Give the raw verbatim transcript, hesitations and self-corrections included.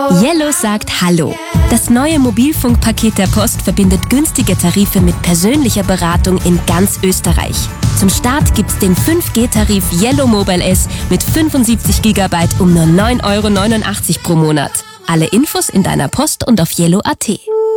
Yellow sagt Hallo. Das neue Mobilfunkpaket der Post verbindet günstige Tarife mit persönlicher Beratung in ganz Österreich. Zum Start gibt's den fünf G Tarif Yellow Mobile S mit fünfundsiebzig Gigabyte um nur neun Euro neunundachtzig pro Monat. Alle Infos in deiner Post und auf yellow punkt at.